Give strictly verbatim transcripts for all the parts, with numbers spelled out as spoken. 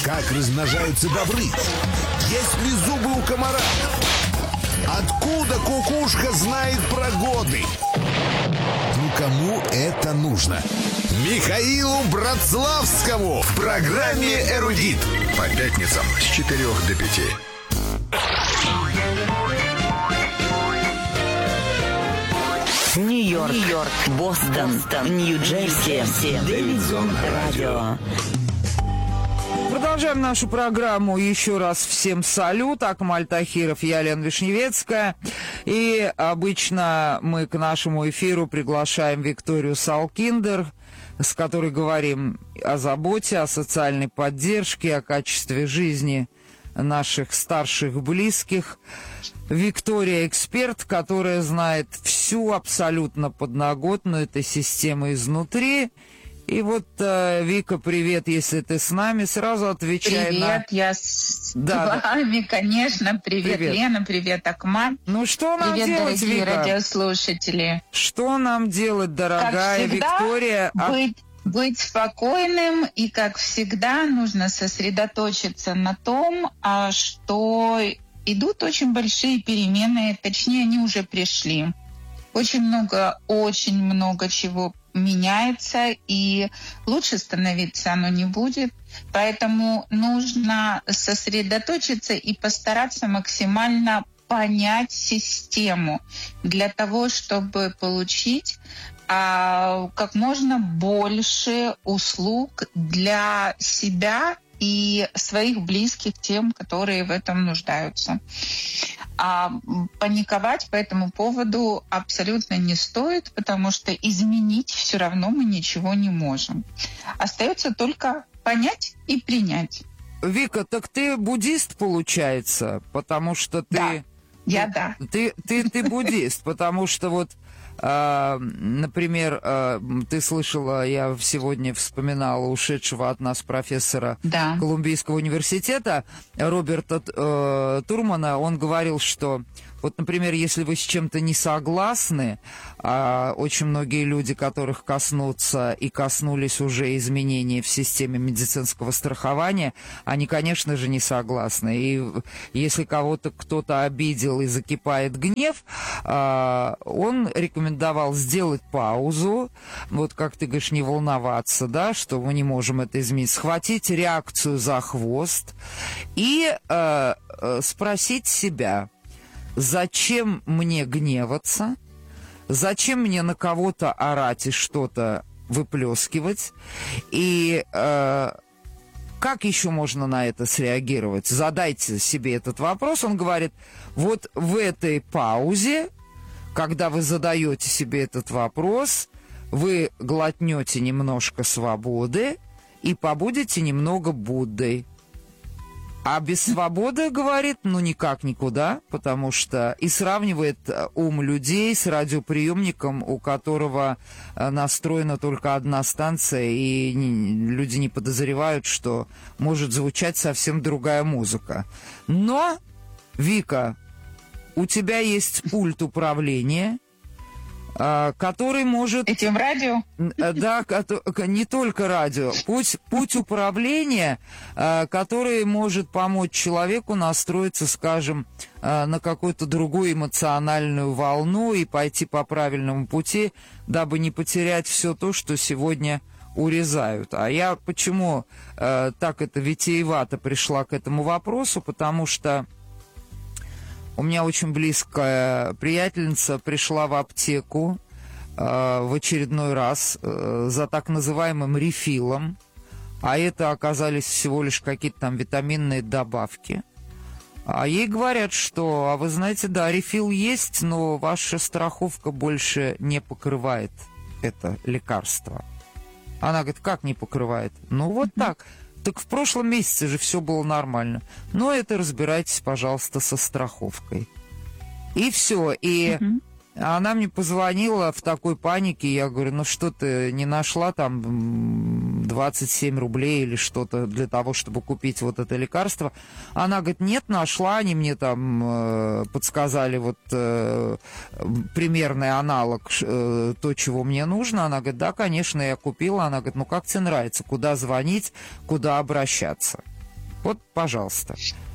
Как размножаются бобры? Есть ли зубы у комара? Откуда кукушка знает про годы? Ну, кому это нужно? Михаилу Братславскому в программе «Эрудит». По пятницам с четырех до пяти. Нью-Йорк, Нью-Йорк, Бостон, Бостон, Нью-Джерси, Дэвидсон Радио. Продолжаем нашу программу. Еще раз всем салют. Акмаль Тахиров, я, Лена Вишневецкая. И обычно мы к нашему эфиру приглашаем Викторию Салкиндер, с которой говорим о заботе, о социальной поддержке, о качестве жизни наших старших близких. Виктория — эксперт, которая знает всю абсолютно подноготную этой систему изнутри. И вот, э, Вика, привет, если ты с нами, сразу отвечай привет, на... Привет, я с да, вами, конечно. Привет, привет, Лена, привет, Акмаль. Ну, что нам привет, делать, дорогие Вика? радиослушатели. Что нам делать, дорогая как всегда, Виктория? Быть, быть спокойным, и, как всегда, нужно сосредоточиться на том, что идут очень большие перемены, точнее, они уже пришли. Очень много, очень много чего меняется, и лучше становиться оно не будет. Поэтому нужно сосредоточиться и постараться максимально понять систему для того, чтобы получить а, как можно больше услуг для себя и своих близких, тем, которые в этом нуждаются. А паниковать по этому поводу абсолютно не стоит, потому что изменить все равно мы ничего не можем. Остается только понять и принять. Вика, так ты буддист, получается? Потому что ты... Да, я да. Ты, ты, ты буддист, потому что вот... Uh, например, uh, ты слышала, я сегодня вспоминала ушедшего от нас профессора да. Колумбийского университета Роберта uh, Турмана. Он говорил, что вот, например, если вы с чем-то не согласны, а очень многие люди, которых коснутся и коснулись уже изменений в системе медицинского страхования, они, конечно же, не согласны. И если кого-то кто-то обидел и закипает гнев, а, он рекомендовал сделать паузу, вот как ты говоришь, не волноваться, да, что мы не можем это изменить, схватить реакцию за хвост и а, а, спросить себя: зачем мне гневаться? Зачем мне на кого-то орать и что-то выплескивать? И э, как еще можно на это среагировать? Задайте себе этот вопрос. Он говорит, вот в этой паузе, когда вы задаете себе этот вопрос, вы глотнете немножко свободы и побудете немного Буддой. А без свободы, говорит, ну никак никуда, потому что и сравнивает ум людей с радиоприемником, у которого настроена только одна станция, и люди не подозревают, что может звучать совсем другая музыка. Но, Вика, у тебя есть пульт управления, который может... Этим радио? Да, не только радио. Путь, путь управления, который может помочь человеку настроиться, скажем, на какую-то другую эмоциональную волну и пойти по правильному пути, дабы не потерять все то, что сегодня урезают. А я почему так это витиевато пришла к этому вопросу? Потому что у меня очень близкая приятельница пришла в аптеку э, в очередной раз э, за так называемым рефилом, а это оказались всего лишь какие-то там витаминные добавки. А ей говорят, что, а вы знаете, да, рефил есть, но ваша страховка больше не покрывает это лекарство. Она говорит, как не покрывает? Ну вот так. Так в прошлом месяце же все было нормально. Но это разбирайтесь, пожалуйста, со страховкой. И все. И uh-huh. она мне позвонила в такой панике. Я говорю, ну что ты не нашла там двадцать семь рублей или что-то для того, чтобы купить вот это лекарство? Она говорит, нет, нашла. Они мне там э, подсказали вот э, примерный аналог, э, то, чего мне нужно. Она говорит, да, конечно, я купила. Она говорит, ну как тебе нравится? Куда звонить? Куда обращаться? Вот, пожалуйста.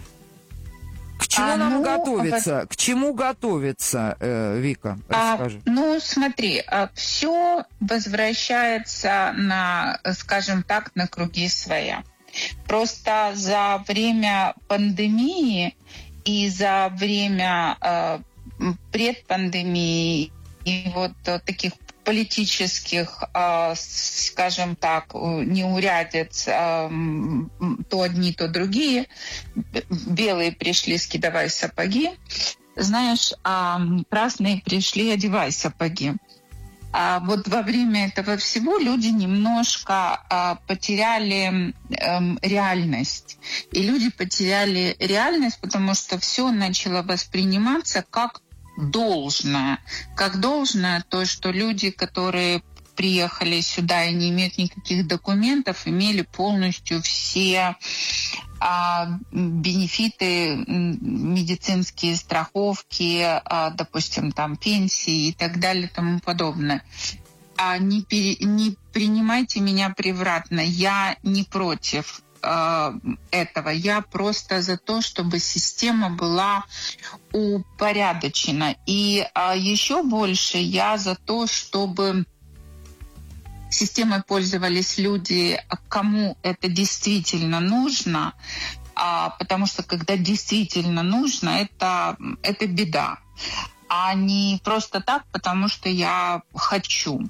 К чему А, нам ну, готовиться? вот... К чему готовиться, э, Вика? Расскажи. А, ну, смотри, все возвращается на, скажем так, на круги своя. Просто за время пандемии и за время э, предпандемии и вот таких политических, э, скажем так, неурядиц, э, то одни, то другие, белые пришли, скидывай сапоги, знаешь, а красные пришли, одевай сапоги. А вот во время этого всего люди немножко а, потеряли эм, реальность. И люди потеряли реальность, потому что все начало восприниматься как должное. Как должное то, что люди, которые приехали сюда и не имеют никаких документов, имели полностью все а, бенефиты, медицинские страховки, а, допустим, там пенсии и так далее и тому подобное. А не, пере, не принимайте меня превратно. Я не против а, этого. Я просто за то, чтобы система была упорядочена. И а, еще больше я за то, чтобы системой пользовались люди, кому это действительно нужно, а, потому что когда действительно нужно, это, это беда, а не просто так, потому что я хочу.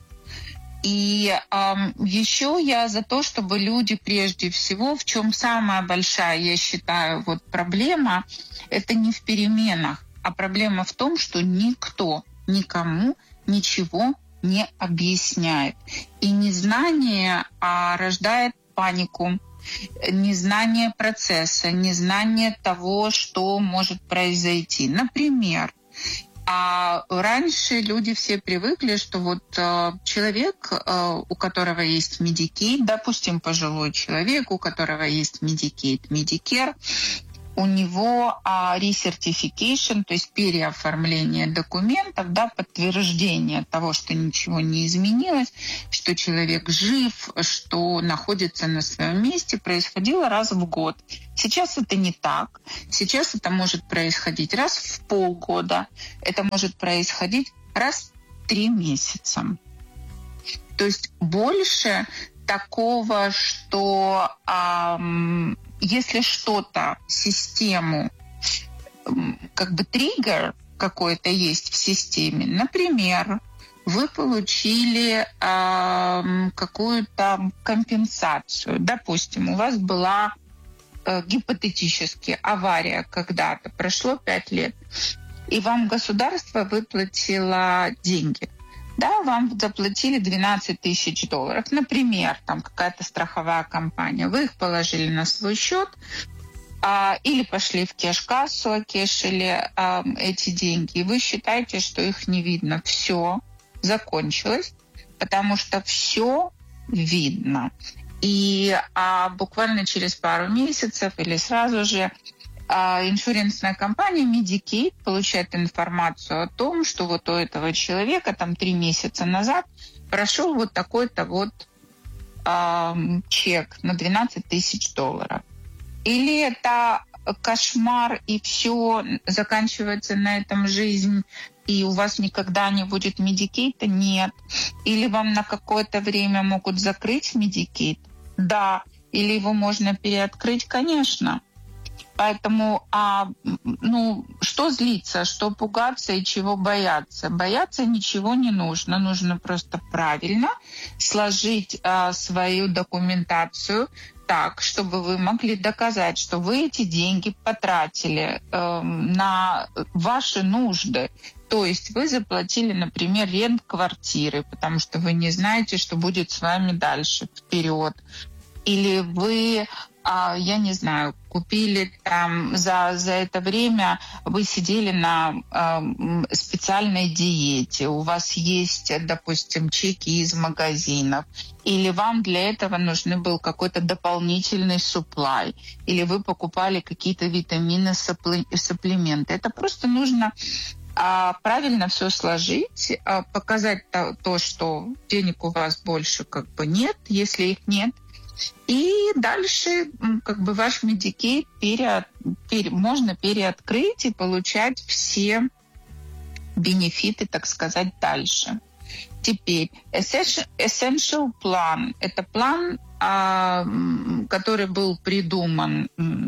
И э, еще я за то, чтобы люди прежде всего, в чем самая большая, я считаю, вот проблема, это не в переменах, а проблема в том, что никто никому ничего не объясняет. И незнание а, рождает панику, незнание процесса, незнание того, что может произойти. Например, а раньше люди все привыкли, что вот э, человек, э, у которого есть Medicaid, допустим, пожилой человек, у которого есть Medicaid, Medicare, у него а, recertification, то есть переоформление документов, да, подтверждение того, что ничего не изменилось, что человек жив, что находится на своем месте, происходило раз в год. Сейчас это не так. Сейчас это может происходить раз в полгода. Это может происходить раз в три месяца. То есть больше такого, что эм, если что-то, систему, эм, как бы триггер какой-то есть в системе, например, вы получили эм, какую-то компенсацию. Допустим, у вас была э, гипотетически авария когда-то, прошло пять лет, и вам государство выплатило деньги. Да, вам заплатили двенадцать тысяч долларов, например, там какая-то страховая компания. Вы их положили на свой счет а, или пошли в кэш-кассу, окешили а, эти деньги. И вы считаете, что их не видно. Все закончилось, потому что все видно. И а, буквально через пару месяцев или сразу же иншурансная компания Medicaid получает информацию о том, что вот у этого человека там три месяца назад прошел вот такой-то вот э, чек на двенадцать тысяч долларов. Или это кошмар, и все, заканчивается на этом жизнь, и у вас никогда не будет Medicaid? Нет. Или вам на какое-то время могут закрыть Medicaid? Да. Или его можно переоткрыть? Конечно. Поэтому, а, ну, что злиться, что пугаться и чего бояться? Бояться ничего не нужно. Нужно просто правильно сложить а, свою документацию так, чтобы вы могли доказать, что вы эти деньги потратили э, на ваши нужды. То есть вы заплатили, например, рент квартиры, потому что вы не знаете, что будет с вами дальше, вперед. Или вы... А, я не знаю, купили там за, за это время, вы сидели на э, специальной диете, у вас есть, допустим, чеки из магазинов, или вам для этого нужны был какой-то дополнительный суплай, или вы покупали какие-то витамины, сапли, сапплименты. Это просто нужно э, правильно все сложить, э, показать то, то, что денег у вас больше как бы нет, если их нет, И дальше как бы ваш Medicaid пере, пере, можно переоткрыть и получать все бенефиты, так сказать, дальше. Теперь Essential Plan – это план, который был придуман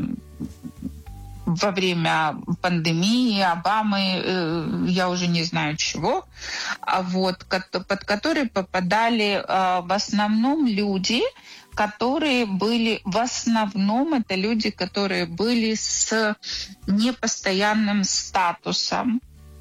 во время пандемии, Обамы, я уже не знаю чего, вот, под который попадали в основном люди, которые были, в основном это люди, которые были с непостоянным статусом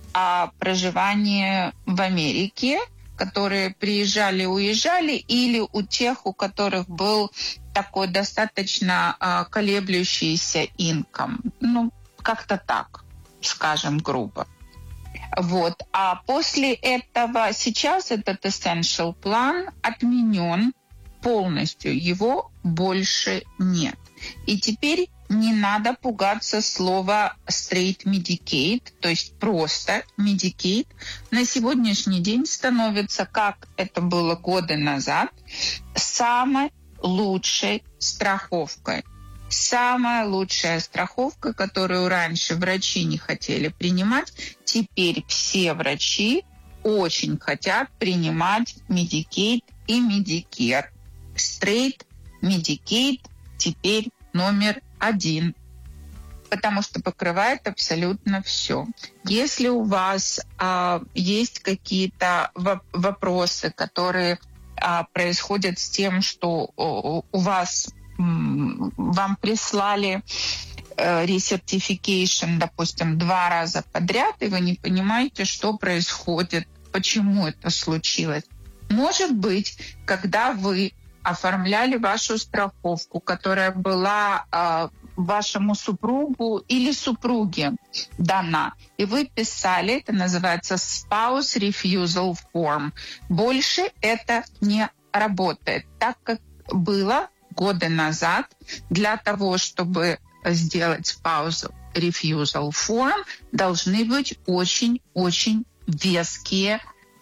проживания в Америке, которые приезжали, уезжали, или у тех, у которых был такой достаточно а, колеблющийся инком. Ну, как-то так, скажем грубо. Вот. А после этого сейчас этот Essential Plan отменен полностью, его больше нет. И теперь не надо пугаться слова straight Medicaid, то есть просто Medicaid. На сегодняшний день становится, как это было годы назад, самой лучшей страховкой. Самая лучшая страховка, которую раньше врачи не хотели принимать, теперь все врачи очень хотят принимать Medicaid и Medicare. Straight Medicaid теперь номер один, потому что покрывает абсолютно все. Если у вас а, есть какие-то воп- вопросы, которые а, происходят с тем, что о, у вас м, вам прислали э, recertification, допустим, два раза подряд, и вы не понимаете, что происходит, почему это случилось. Может быть, когда вы оформляли вашу страховку, которая была э, вашему супругу или супруге дана, и вы писали, это называется spouse refusal form. Больше это не работает, так как было годы назад. Для того, чтобы сделать spouse refusal form, должны быть очень-очень веские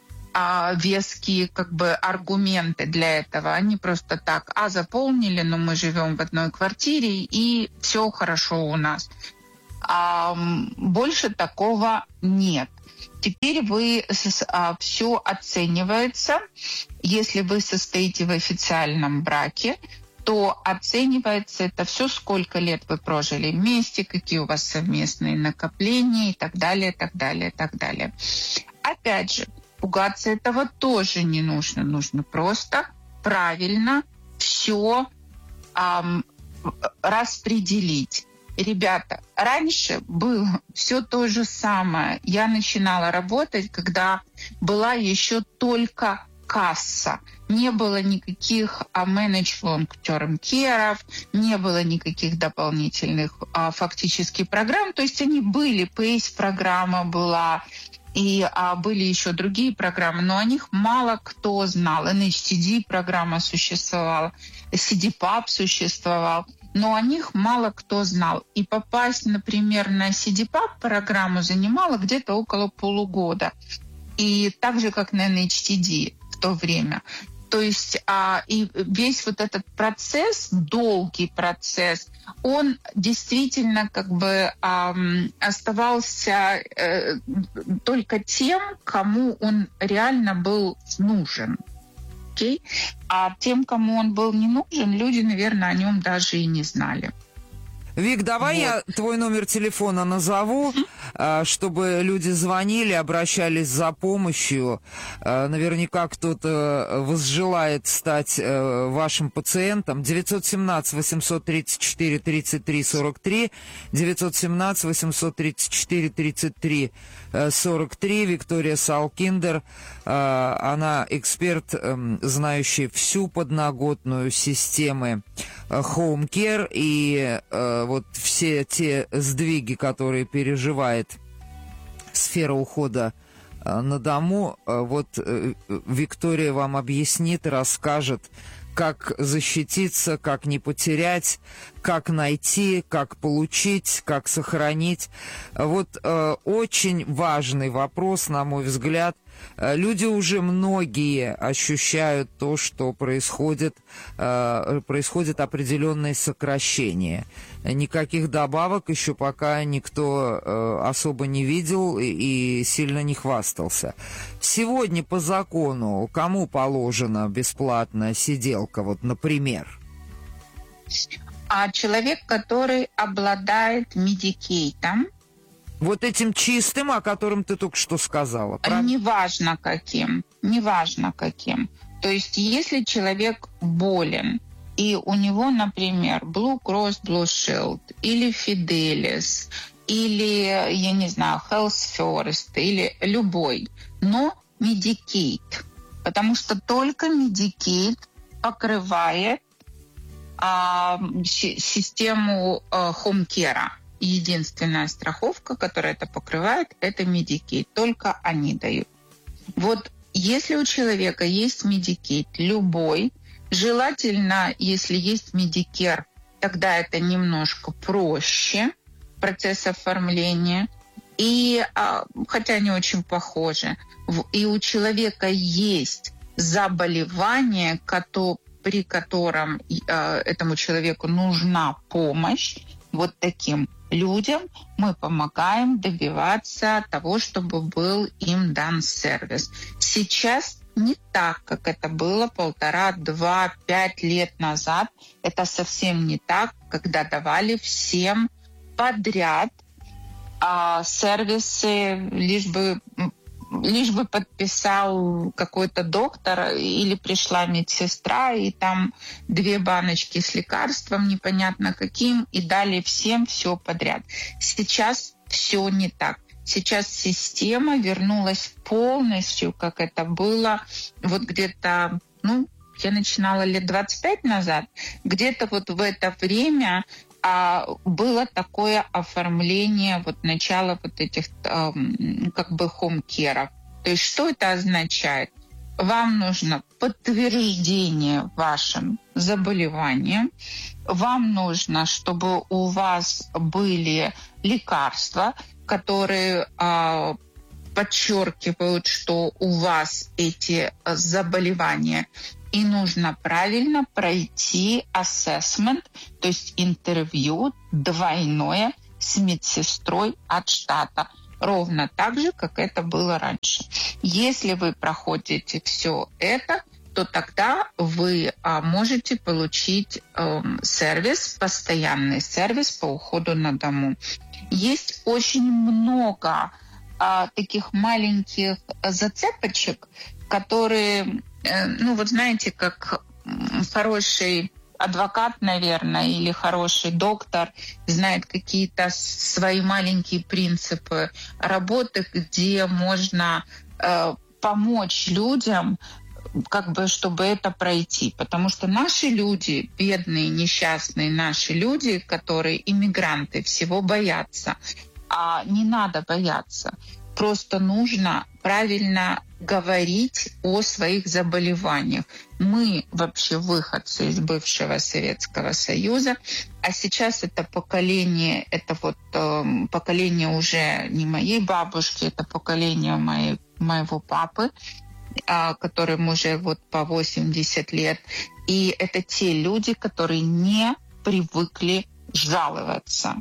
А веские как бы аргументы для этого. Они просто так, а заполнили, но мы живем в одной квартире, и все хорошо у нас. А больше такого нет. Теперь вы а, все оценивается. Если вы состоите в официальном браке, то оценивается это все, сколько лет вы прожили вместе, какие у вас совместные накопления и так далее, так далее, так далее. Опять же, пугаться этого тоже не нужно. Нужно просто правильно все эм, распределить. Ребята, раньше было все то же самое. Я начинала работать, когда была еще только касса. Не было никаких а, manage long-term care, не было никаких дополнительных а, фактически программ. То есть они были, пейс-программа была, и а, были еще другие программы, но о них мало кто знал. эн эйч ти ди-программа существовала, си ди пап существовал, но о них мало кто знал. И попасть, например, на си ди пап-программу занимало где-то около полугода. И так же, как на эн эйч ти ди в то время. То есть а, и весь вот этот процесс, долгий процесс, он действительно как бы а, оставался э, только тем, кому он реально был нужен. Okay? А тем, кому он был не нужен, люди, наверное, о нем даже и не знали. Вик, давай вот. Я твой номер телефона назову, mm-hmm. чтобы люди звонили, обращались за помощью. Наверняка кто-то возжелает стать вашим пациентом. девять один семь восемь три четыре тридцать три сорок три, девять один семь восемь три четыре тридцать три сорок три. Виктория Салкиндер, она эксперт, знающий всю подноготную системы Home Care и вот все те сдвиги, которые переживает сфера ухода на дому. Вот Виктория вам объяснит, расскажет, как защититься, как не потерять, как найти, как получить, как сохранить. Вот очень важный вопрос, на мой взгляд, Люди уже многие ощущают то, что происходит, происходит определенное сокращение. Никаких добавок еще пока никто особо не видел и сильно не хвастался. Сегодня по закону кому положена бесплатная сиделка, вот, например? А человек, который обладает медикейтом, вот этим чистым, о котором ты только что сказала, правда? Неважно каким, неважно каким. То есть, если человек болен, и у него, например, Blue Cross Blue Shield, или Fidelis, или, я не знаю, Health First, или любой, но Medicaid, потому что только Medicaid покрывает а, систему а, Home Care. Единственная страховка, которая это покрывает, это Medicaid. Только они дают. Вот если у человека есть Medicaid, любой, желательно, если есть Medicare, тогда это немножко проще, процесс оформления. И, хотя они очень похожи, и у человека есть заболевание, при котором этому человеку нужна помощь, вот таким людям мы помогаем добиваться того, чтобы был им дан сервис. Сейчас не так, как это было полтора, два, пять лет назад. Это совсем не так, когда давали всем подряд а, сервисы, лишь бы, лишь бы подписал какой-то доктор или пришла медсестра, и там две баночки с лекарством, непонятно каким, и дали всем все подряд. Сейчас все не так. Сейчас система вернулась полностью, как это было вот где-то, ну, я начинала лет двадцать пять назад, где-то вот в это время а, было такое оформление, вот начало вот этих а, как бы хоум-керов. То есть что это означает? Вам нужно подтверждение вашим заболеванием, вам нужно, чтобы у вас были лекарства, которые а, подчеркивают, что у вас эти а, заболевания, и нужно правильно пройти ассессмент, то есть интервью двойное с медсестрой от штата, ровно так же, как это было раньше. Если вы проходите все это, то тогда вы а, можете получить а, сервис, постоянный сервис по уходу на дому. Есть очень много а, таких маленьких зацепочек, которые, э, ну вот знаете, как хороший адвокат, наверное, или хороший доктор знает какие-то свои маленькие принципы работы, где можно э, помочь людям, как бы, чтобы это пройти. Потому что наши люди, бедные, несчастные наши люди, которые иммигранты, всего боятся. А не надо бояться. Просто нужно правильно говорить о своих заболеваниях. Мы вообще выходцы из бывшего Советского Союза, а сейчас это поколение, это вот э, поколение уже не моей бабушки, это поколение моей, моего папы, э, которым уже вот по восемьдесят лет. И это те люди, которые не привыкли жаловаться.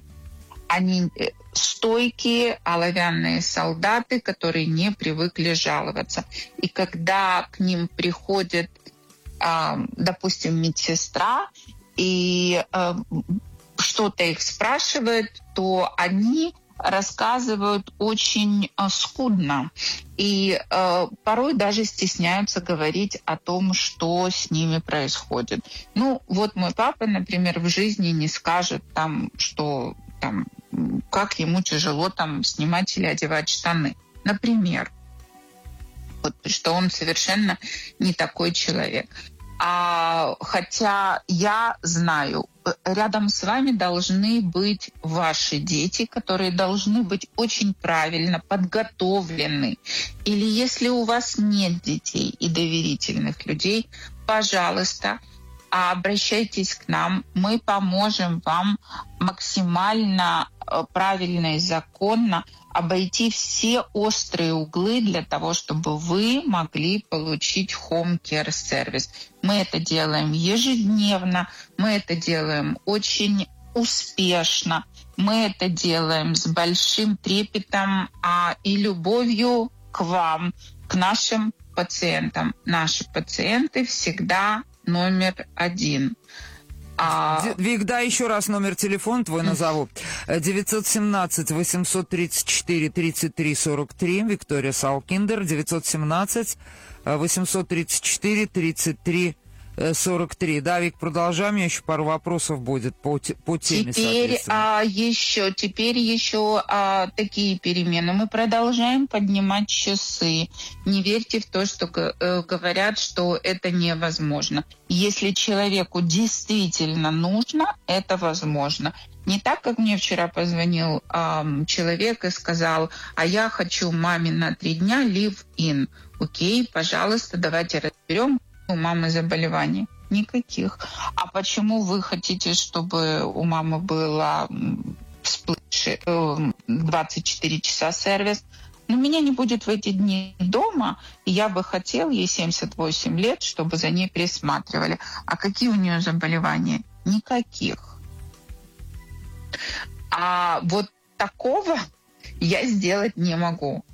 Они стойкие, оловянные солдаты, которые не привыкли жаловаться. И когда к ним приходит, допустим, медсестра и что-то их спрашивает, то они рассказывают очень скудно. И порой даже стесняются говорить о том, что с ними происходит. Ну, вот мой папа, например, в жизни не скажет там, что там, как ему тяжело там снимать или одевать штаны. Например. Вот, что он совершенно не такой человек. А, хотя я знаю, рядом с вами должны быть ваши дети, которые должны быть очень правильно подготовлены. Или если у вас нет детей и доверительных людей, пожалуйста, обращайтесь к нам, мы поможем вам максимально правильно и законно обойти все острые углы для того, чтобы вы могли получить Home Care сервис. Мы это делаем ежедневно, мы это делаем очень успешно, мы это делаем с большим трепетом а, и любовью к вам, к нашим пациентам. Наши пациенты всегда номер один. А... Вик, да, еще раз номер телефона твой назову. девятьсот семнадцать восемьсот тридцать четыре тридцать три сорок три. Виктория Салкиндер. девятьсот семнадцать восемьсот тридцать четыре тридцать три сорок три. Да, Вик, продолжаем. У меня еще пару вопросов будет по, по теме, теперь, а, еще, теперь еще а, такие перемены. Мы продолжаем поднимать часы. Не верьте в то, что э, говорят, что это невозможно. Если человеку действительно нужно, это возможно. Не так, как мне вчера позвонил э, человек и сказал, а я хочу маме на три дня live-in. Окей, пожалуйста, давайте разберем, у мамы заболеваний. Никаких. А почему вы хотите, чтобы у мамы было двадцать четыре часа сервис? Но меня не будет в эти дни дома, и я бы хотел, ей семьдесят восемь лет, чтобы за ней присматривали. А какие у нее заболевания? Никаких. А вот такого я сделать не могу.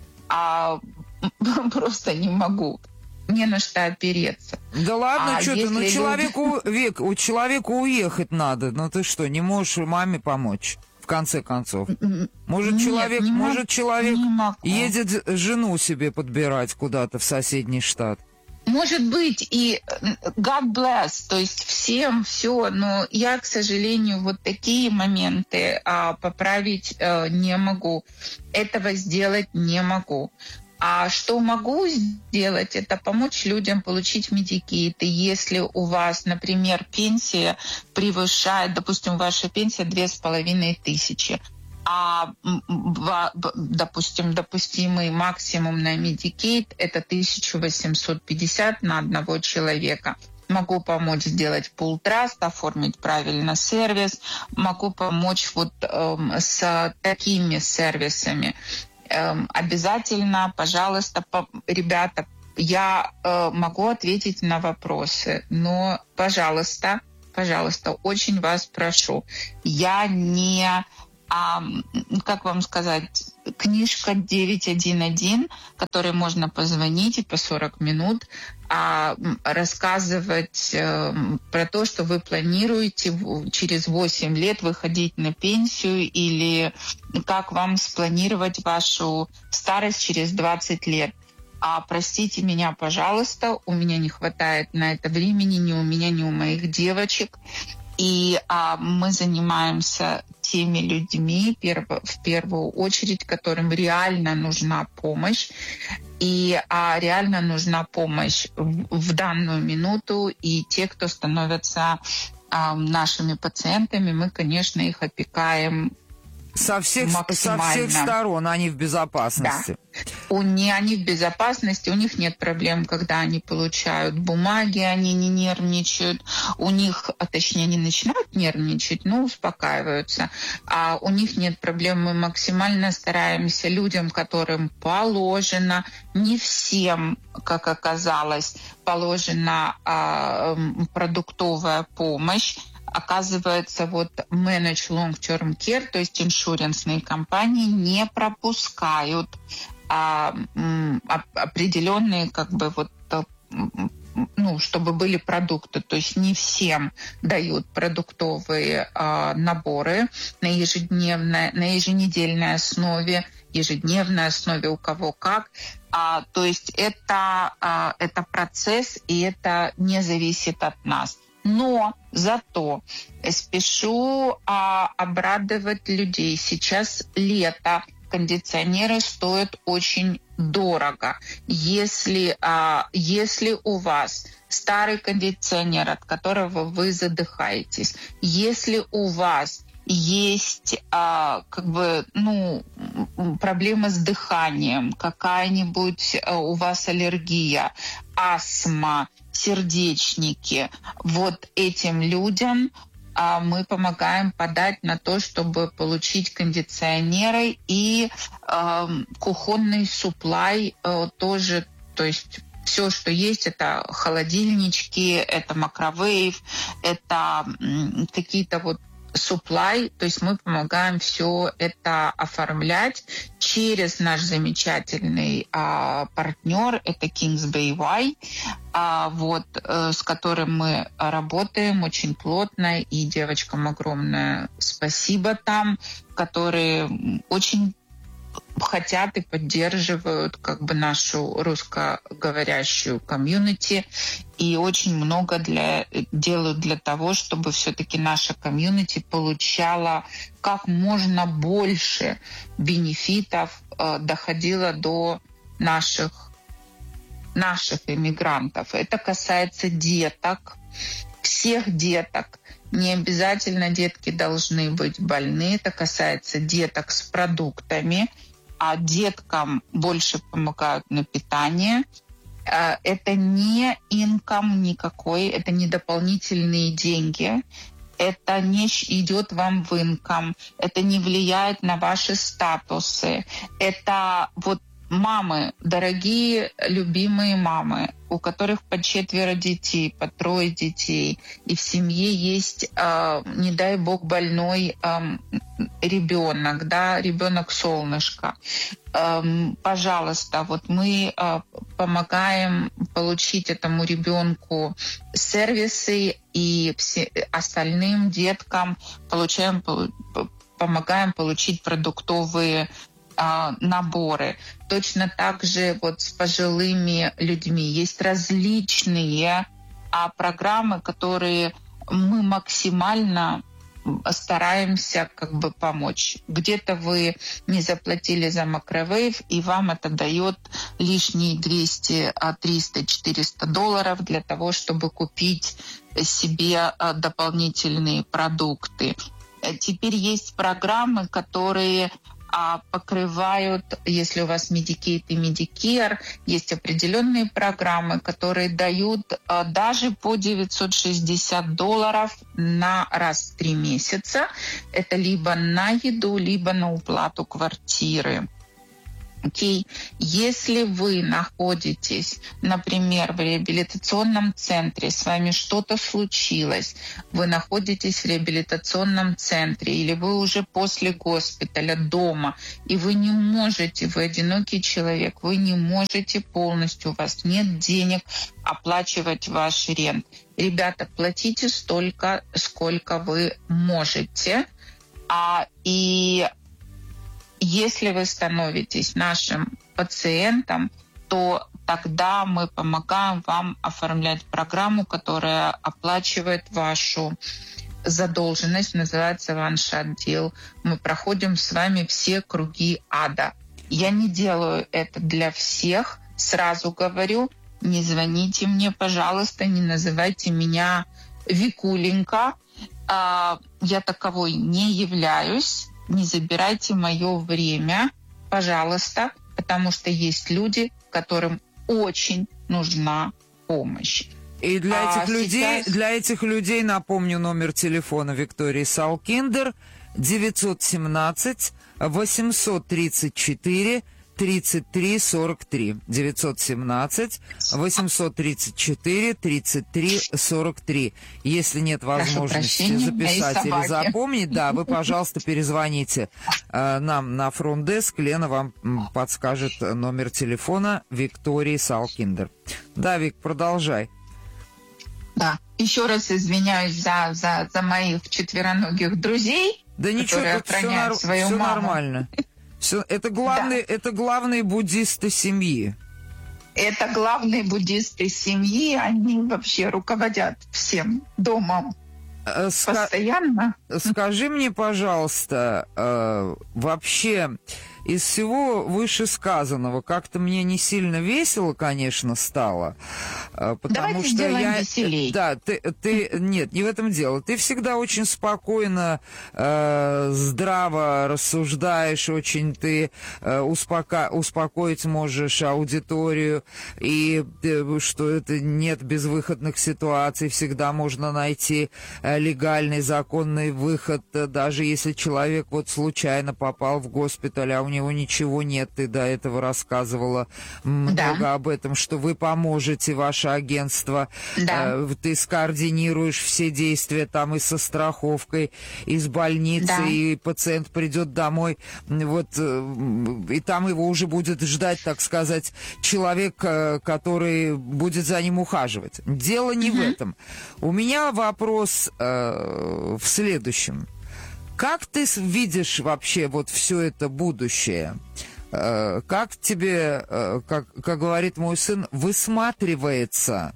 А просто не могу. Не на что опереться. Да ладно, а что ты, ну люди... человеку, Вик, у человека уехать надо. Ну ты что, не можешь маме помочь? В конце концов. Может, Нет, человек, не может, мог, человек не едет жену себе подбирать куда-то в соседний штат. Может быть, и God bless, то есть всем все, но я, к сожалению, вот такие моменты а, поправить а, не могу. Этого сделать не могу. А что могу сделать, это помочь людям получить медикейты. Если у вас, например, пенсия превышает, допустим, ваша пенсия две с половиной тысячи, а, допустим, допустимый максимум на медикейт это тысяча восемьсот пятьдесят на одного человека. Могу помочь сделать пул-траст, оформить правильно сервис, могу помочь вот эм, с такими сервисами. Обязательно, пожалуйста, по, ребята, я э, могу ответить на вопросы, но, пожалуйста, пожалуйста, очень вас прошу, я не, а, как вам сказать, книжка девять один один, которой можно позвонить и по сорок минут а, рассказывать э, про то, что вы планируете через восемь лет выходить на пенсию или как вам спланировать вашу старость через двадцать лет. А простите меня, пожалуйста, у меня не хватает на это времени ни у меня, ни у моих девочек. И а, мы занимаемся теми людьми, перво, в первую очередь, которым реально нужна помощь. И а, реально нужна помощь в, в данную минуту. И те, кто становятся а, нашими пациентами, мы, конечно, их опекаем со всех, со всех сторон, они в безопасности. Да. У них, они в безопасности, у них нет проблем, когда они получают бумаги, они не нервничают. У них, а точнее, не начинают нервничать, но успокаиваются. А у них нет проблем. Мы максимально стараемся людям, которым положено, не всем, как оказалось, положена а, продуктовая помощь. Оказывается, вот Manage Long-Term Care, то есть иншурансные компании, не пропускают а, а, определенные, как бы, вот, ну, чтобы были продукты. То есть не всем дают продуктовые а, наборы на ежедневной, на еженедельной основе, ежедневной основе, у кого как. А, то есть это, а, это процесс, и это не зависит от нас. Но зато спешу а, обрадовать людей. Сейчас лето, кондиционеры стоят очень дорого. Если, а, если у вас старый кондиционер, от которого вы задыхаетесь, если у вас есть а, как бы, ну, проблемы с дыханием, какая-нибудь у вас аллергия, астма, сердечники, вот этим людям мы помогаем подать на то, чтобы получить кондиционеры и э, кухонный суплай э, тоже, то есть все, что есть, это холодильнички, это микровейв, это м, какие-то вот supply, то есть мы помогаем все это оформлять через наш замечательный а, партнер, это Kings Bay Y, а, вот, э, с которым мы работаем очень плотно, и девочкам огромное спасибо там, которые очень хотят и поддерживают как бы нашу русскоговорящую комьюнити и очень много для, делают для того, чтобы все-таки наша комьюнити получала как можно больше бенефитов, э, доходила до наших, наших иммигрантов. Это касается деток, всех деток. Не обязательно детки должны быть больны. Это касается деток с продуктами, а деткам больше помогают на питание. Это не инком никакой, это не дополнительные деньги. Это не идет вам в инком, это не влияет на ваши статусы. Это вот мамы, дорогие, любимые мамы, у которых по четверо детей, по трое детей, и в семье есть, э, не дай бог, больной э, ребенок, да, ребенок-солнышко. Э, пожалуйста, вот мы э, помогаем получить этому ребенку сервисы, и все остальным деткам получаем, помогаем получить продуктовые наборы. Точно так же вот с пожилыми людьми есть различные а, программы, которые мы максимально стараемся как бы помочь. Где-то вы не заплатили за микровейв, и вам это дает лишние двести, триста, четыреста долларов для того, чтобы купить себе дополнительные продукты. Теперь есть программы, которые а покрывают, если у вас Medicaid и Medicare, есть определенные программы, которые дают а, даже по девятьсот шестьдесят долларов на раз в три месяца. Это либо на еду, либо на уплату квартиры. Окей. Если вы находитесь, например, в реабилитационном центре, с вами что-то случилось, вы находитесь в реабилитационном центре, или вы уже после госпиталя дома, и вы не можете, вы одинокий человек, вы не можете полностью, у вас нет денег оплачивать ваш рент. Ребята, платите столько, сколько вы можете, а, и если вы становитесь нашим пациентом, то тогда мы помогаем вам оформлять программу, которая оплачивает вашу задолженность, называется One Shot Deal. Мы проходим с вами все круги ада. Я не делаю это для всех, сразу говорю, не звоните мне, пожалуйста, не называйте меня Викуленька. Я таковой не являюсь. Не забирайте мое время, пожалуйста, потому что есть люди, которым очень нужна помощь. И для этих, а людей, сейчас... для этих людей напомню номер телефона Виктории Салкиндер девятьсот семнадцать восемьсот тридцать четыре тридцать три сорок три. девятьсот семнадцать восемьсот тридцать четыре тридцать три сорок три. Если нет возможности записать или запомнить, да, вы, пожалуйста, перезвоните э, нам на фронт-деск. Лена вам подскажет номер телефона Виктории Салкиндер. Да, Вик, продолжай. Да, еще раз извиняюсь за, за, за моих четвероногих друзей, да ничего, которые охраняют все, свою все маму. Нормально. Все, это, главные, да. это главные буддисты семьи. Это главные буддисты семьи, они вообще руководят всем домом Ска- постоянно. Скажи мне, пожалуйста, э, вообще из всего вышесказанного как-то мне не сильно весело, конечно, стало, потому Давайте что я... веселей. Да, ты, ты... Нет, не в этом дело. Ты всегда очень спокойно, э, здраво рассуждаешь, очень ты э, успока... успокоить можешь аудиторию, и э, что это нет безвыходных ситуаций, всегда можно найти э, легальный, законный выход, э, даже если человек вот случайно попал в госпиталь, а у него ничего нет. Ты до этого рассказывала много Да. об этом, что вы поможете, ваше агентство. Да. Э, ты скоординируешь все действия там и со страховкой, и с больницы, Да. и пациент придет домой. Вот, э, и там его уже будет ждать, так сказать, человек, э, который будет за ним ухаживать. Дело не в этом. У меня вопрос э, в следующем. Как ты с- видишь вообще вот все это будущее? Э, Как тебе, э, как, как говорит мой сын, высматривается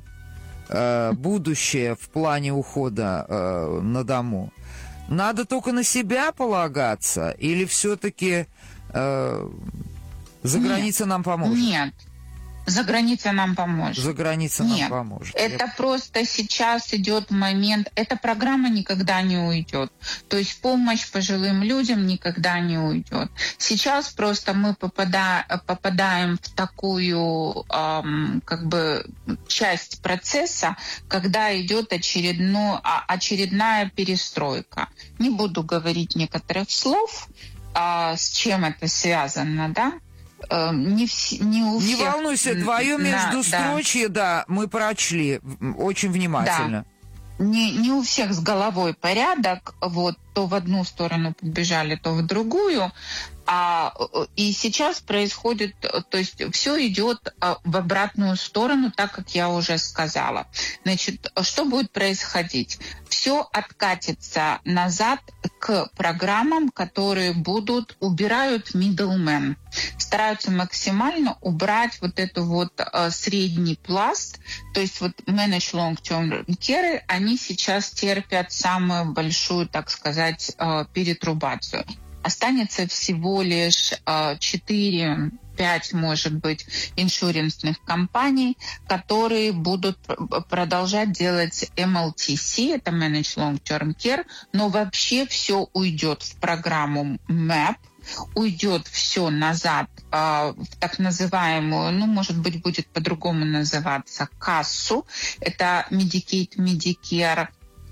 э, будущее в плане ухода э, на дому? Надо только на себя полагаться или все-таки э, за Нет. граница нам поможет? Нет. За границей нам поможет. За граница Нет, нам поможет. это просто сейчас идет момент, эта программа никогда не уйдет. То есть помощь пожилым людям никогда не уйдет. Сейчас просто мы попада, попадаем в такую эм, как бы часть процесса, когда идет очередно, а- очередная перестройка. Не буду говорить некоторых слов, а, с чем это связано, да? Э, Не, вс- не у Не всех. волнуйся, твое на- да. междустрочье, да, мы прочли м, очень внимательно. Не, не у всех с головой порядок, вот то в одну сторону побежали, то в другую. А, э, и сейчас происходит, э, то есть все идет э, в обратную сторону, так как я уже сказала. Значит, что будет происходить? Все откатится назад к программам, которые будут, убирают middlemen, стараются максимально убрать вот эту вот э, средний пласт, то есть вот manage long-term care, они сейчас терпят самую большую, так сказать, э, перетрубацию. Останется всего лишь э, четыре-пять, может быть, иншуренсных компаний, которые будут пр- продолжать делать эм эл ти си, это Managed Long Term Care, но вообще все уйдет в программу мэп, уйдет все назад э, в так называемую, ну, может быть, будет по-другому называться, кассу, это Medicaid, Medicare,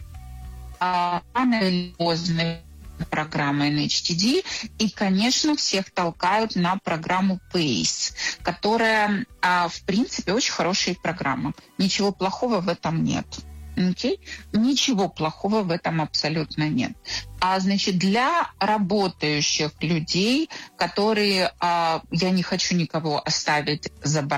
э, рано или поздно программа эн эйч ти ди, и, конечно, всех толкают на программу пейс, которая, а, в принципе, очень хорошая программа. Ничего плохого в этом нет. Окей? Ничего плохого в этом абсолютно нет. А значит, для работающих людей, которые, а, я не хочу никого оставить за бортом,